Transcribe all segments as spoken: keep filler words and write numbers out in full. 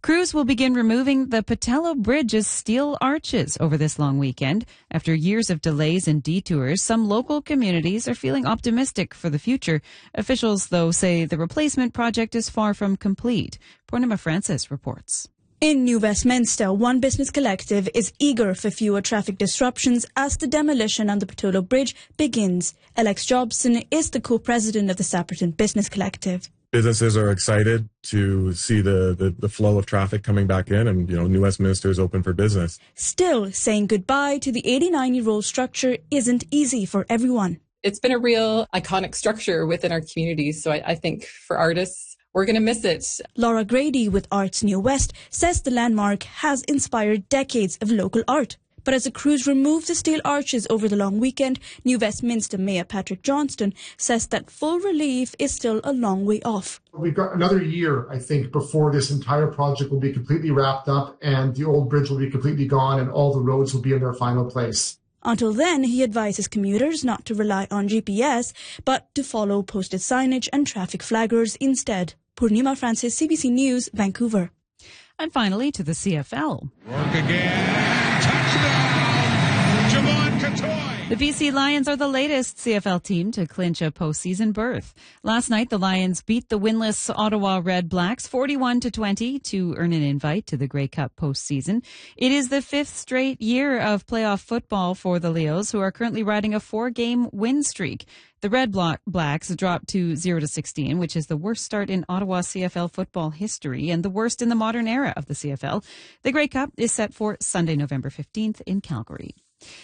Crews will begin removing the Patello Bridge's steel arches over this long weekend. After years of delays and detours, some local communities are feeling optimistic for the future. Officials, though, say the replacement project is far from complete. Purnima Francis reports. In New Westminster, one business collective is eager for fewer traffic disruptions as the demolition on the Patello Bridge begins. Alex Jobson is the co-president of the Sapperton Business Collective. Businesses are excited to see the, the, the flow of traffic coming back in, and, you know, New Westminster is open for business. Still, saying goodbye to the eighty-nine-year-old structure isn't easy for everyone. It's been a real iconic structure within our community, so I, I think for artists, we're going to miss it. Laura Grady with Arts New West says the landmark has inspired decades of local art. But as the crews remove the steel arches over the long weekend, New Westminster Mayor Patrick Johnston says that full relief is still a long way off. We've got another year, I think, before this entire project will be completely wrapped up and the old bridge will be completely gone and all the roads will be in their final place. Until then, he advises commuters not to rely on G P S, but to follow posted signage and traffic flaggers instead. Purnima Francis, C B C News, Vancouver. And finally to the C F L. Work again. Touchdown. Javon Catoy. The B C Lions are the latest C F L team to clinch a postseason berth. Last night, the Lions beat the winless Ottawa Red Blacks forty-one to twenty to earn an invite to the Grey Cup postseason. It is the fifth straight year of playoff football for the Leos, who are currently riding a four-game win streak. The Red Blacks dropped to zero to sixteen, which is the worst start in Ottawa C F L football history and the worst in the modern era of the C F L. The Grey Cup is set for Sunday, November fifteenth in Calgary.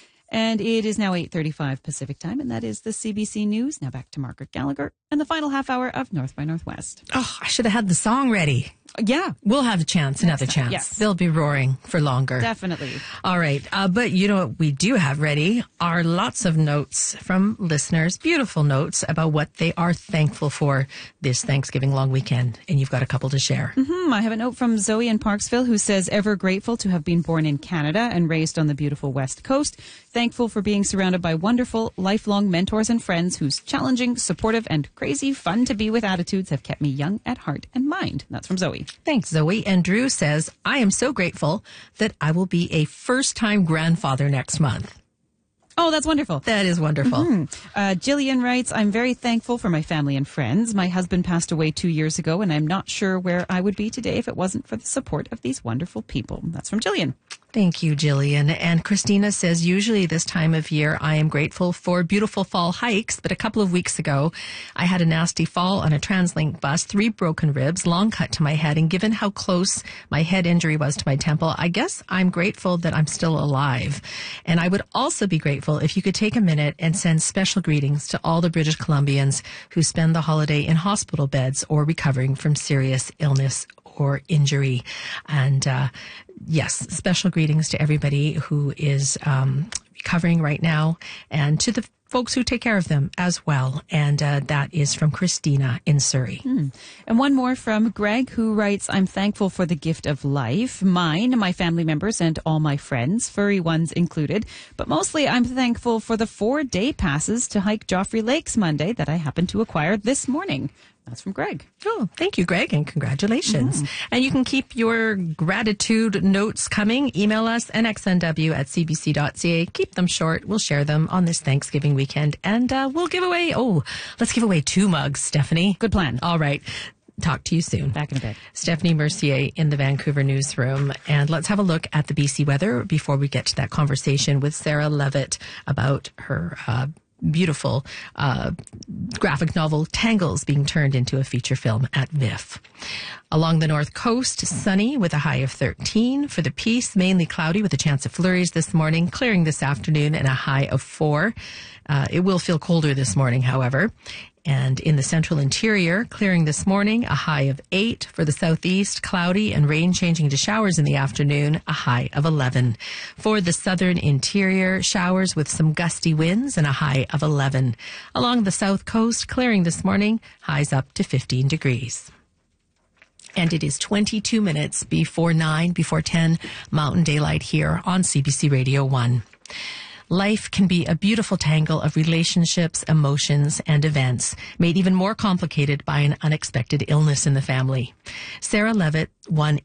And it is now eight thirty-five Pacific time, and that is the C B C News. Now back to Margaret Gallagher and the final half hour of North by Northwest. Oh, I should have had the song ready. Yeah. We'll have a chance, another Next time, chance. yes. They'll be roaring for longer. Definitely. All right. Uh, but you know what we do have ready are lots of notes from listeners, beautiful notes about what they are thankful for this Thanksgiving long weekend. And you've got a couple to share. Mm-hmm. I have a note from Zoe in Parksville who says, ever grateful to have been born in Canada and raised on the beautiful West Coast. Thankful for being surrounded by wonderful, lifelong mentors and friends whose challenging, supportive, and crazy fun to be with attitudes have kept me young at heart and mind. That's from Zoe. Thanks, Zoe. And Drew says, I am so grateful that I will be a first-time grandfather next month. Oh, that's wonderful. That is wonderful. Mm-hmm. Uh, Jillian writes, I'm very thankful for my family and friends. My husband passed away two years ago, and I'm not sure where I would be today if it wasn't for the support of these wonderful people. That's from Jillian. Thank you, Jillian. And Christina says, usually this time of year, I am grateful for beautiful fall hikes. But a couple of weeks ago, I had a nasty fall on a TransLink bus, three broken ribs, long cut to my head. And given how close my head injury was to my temple, I guess I'm grateful that I'm still alive. And I would also be grateful if you could take a minute and send special greetings to all the British Columbians who spend the holiday in hospital beds or recovering from serious illness or injury. And uh, yes, special greetings to everybody who is um, recovering right now and to the folks who take care of them as well. And uh, that is from Christina in Surrey. Hmm. And one more from Greg, who writes, I'm thankful for the gift of life, mine, my family members, and all my friends, furry ones included. But mostly I'm thankful for the four day passes to hike Joffrey Lakes Monday that I happened to acquire this morning. That's from Greg. Oh, thank you, Greg, and congratulations. Mm. And you can keep your gratitude notes coming. Email us, n x n w at c b c dot c a. Keep them short. We'll share them on this Thanksgiving weekend. And uh, we'll give away, oh, let's give away two mugs, Stephanie. Good plan. All right. Talk to you soon. Back in a bit. Stephanie Mercier in the Vancouver newsroom. And let's have a look at the B C weather before we get to that conversation with Sarah Levitt about her uh beautiful uh, graphic novel Tangles being turned into a feature film at V I F. Along the north coast, sunny with a high of thirteen. For the Peace, mainly cloudy with a chance of flurries this morning, clearing this afternoon and a high of four. Uh, it will feel colder this morning, however. And in the central interior, clearing this morning, a high of eight. For the southeast, cloudy and rain changing to showers in the afternoon, a high of eleven. For the southern interior, showers with some gusty winds and a high of eleven. Along the south coast, clearing this morning, highs up to fifteen degrees. And it is twenty-two minutes before nine, before ten, Mountain Daylight here on C B C Radio one. Life can be a beautiful tangle of relationships, emotions, and events, made even more complicated by an unexpected illness in the family. Sarah Levitt won